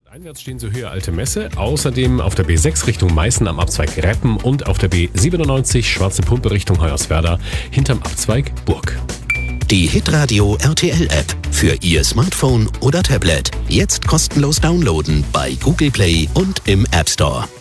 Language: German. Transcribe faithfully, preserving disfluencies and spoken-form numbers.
Einwärts stehen Sie Höhe Alte Messe, außerdem auf der B sechs Richtung Meißen am Abzweig Reppen und auf der B siebenundneunzig Schwarze Pumpe Richtung Hoyerswerda hinterm Abzweig Burg. Die Hitradio R T L App für Ihr Smartphone oder Tablet. Jetzt kostenlos downloaden bei Google Play und im App Store.